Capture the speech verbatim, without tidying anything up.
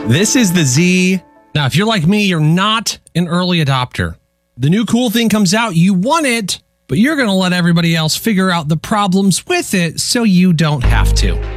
This is the Z. Now, if you're like me, you're not an early adopter. The new cool thing comes out, you want it, but you're going to let everybody else figure out the problems with it so you don't have to.